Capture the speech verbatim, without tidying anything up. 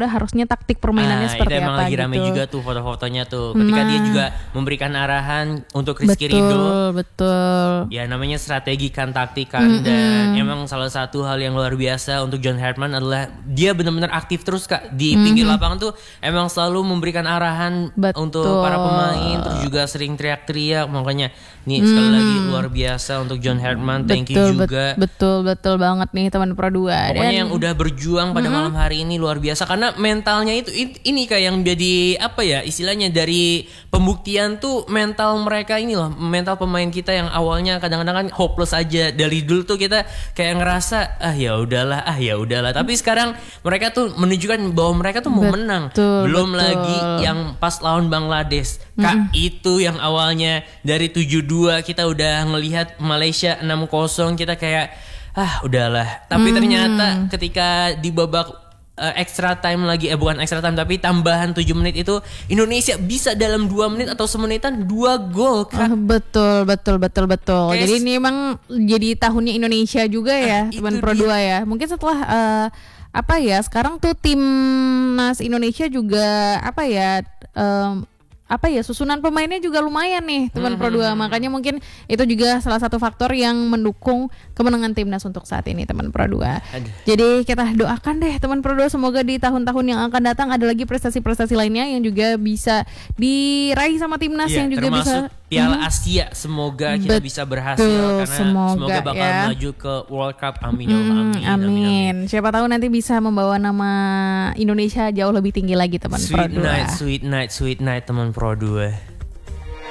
udah harusnya taktik permainannya ah, seperti itu emang apa lagi gitu. rame juga tuh foto-fotonya tuh ketika nah, dia juga memberikan arahan untuk Rizky betul, Ridho. Betul. Ya namanya strategi kan taktik kan mm-hmm. dan emang salah satu hal yang luar biasa untuk John Herdman adalah dia benar-benar aktif terus Kak di mm-hmm. pinggir lapangan tuh emang selalu memberikan arahan betul. Untuk para pemain terus juga sering teriak-teriak makanya nih mm-hmm. sekali lagi luar biasa untuk John Herdman thank betul, you juga. Betul betul banget nih teman Pro dua. Pokoknya dan, yang udah berjuang pada mm-hmm. malam hari ini luar biasa karena mentalnya itu ini kayak yang jadi apa ya istilahnya dari pembuktian tuh mental mereka ini loh mental pemain kita yang awalnya kadang-kadang kan hopeless aja dari dulu tuh kita kayak ngerasa ah ya udahlah ah ya udahlah tapi sekarang mereka tuh menunjukkan bahwa mereka tuh mau betul, menang belum betul. Lagi yang pas lawan Bangladesh Kak mm-hmm. itu yang awalnya dari tujuh dua kita udah ngelihat Malaysia enam kosong kita kayak ah udahlah tapi mm-hmm. ternyata ketika di babak Uh, extra time lagi eh bukan extra time tapi tambahan tujuh menit itu Indonesia bisa dalam dua menit atau semenitan dua gol Kak. Oh, betul betul betul betul. Kayak jadi ini emang jadi tahunnya Indonesia juga ya uh, teman Pro dua ya. Mungkin setelah uh, apa ya sekarang tuh timnas Indonesia juga apa ya um, apa ya susunan pemainnya juga lumayan nih teman mm-hmm. Pro dua makanya mungkin itu juga salah satu faktor yang mendukung kemenangan timnas untuk saat ini teman Pro dua. Aduh. Jadi kita doakan deh teman Pro dua semoga di tahun-tahun yang akan datang ada lagi prestasi-prestasi lainnya yang juga bisa diraih sama timnas ya, yang juga bisa Piala Asia semoga kita betul, bisa berhasil karena semoga, semoga bakal ya. Maju ke World Cup amin ya Allah hmm, amin, amin. amin amin. Siapa tahu nanti bisa membawa nama Indonesia jauh lebih tinggi lagi teman Pro dua. Sweet night sweet night sweet night teman Pro dua.